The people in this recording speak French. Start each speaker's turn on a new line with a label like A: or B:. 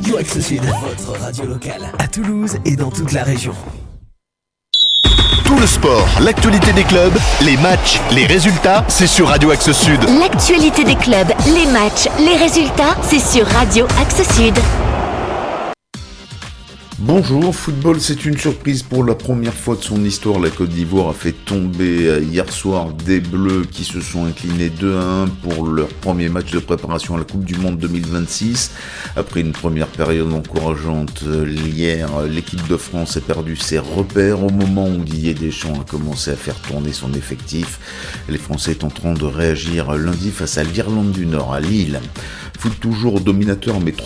A: Radio Axe Sud, votre radio locale, à Toulouse et dans toute la région.
B: Tout le sport, l'actualité des clubs, les matchs, les résultats, c'est sur Radio Axe Sud.
C: L'actualité des clubs, les matchs, les résultats, c'est sur Radio Axe Sud.
D: Bonjour, football, c'est une surprise pour la première fois de son histoire. La Côte d'Ivoire a fait tomber hier soir des Bleus qui se sont inclinés 2-1 pour leur premier match de préparation à la Coupe du Monde 2026. Après une première période encourageante hier, l'équipe de France a perdu ses repères au moment où Didier Deschamps a commencé à faire tourner son effectif. Les Français tenteront de réagir lundi face à l'Irlande du Nord à Lille. Foot toujours dominateur mais